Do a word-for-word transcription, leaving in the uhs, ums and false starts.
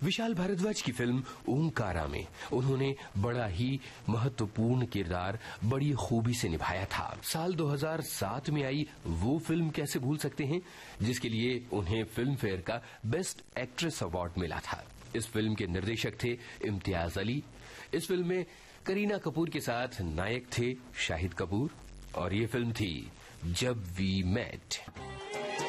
विशाल भारद्वाज की फिल्म ओंकारा में उन्होंने बड़ा ही महत्वपूर्ण किरदार बड़ी खूबी से निभाया था। साल दो हज़ार सात में आई वो फिल्म कैसे भूल सकते हैं, जिसके लिए उन्हें फिल्म फेयर का बेस्ट एक्ट्रेस अवार्ड मिला था। इस फिल्म के निर्देशक थे इम्तियाज अली। इस फिल्म में करीना कपूर के साथ नायक थे शाहिद कपूर और ये फिल्म थी जब वी मेट।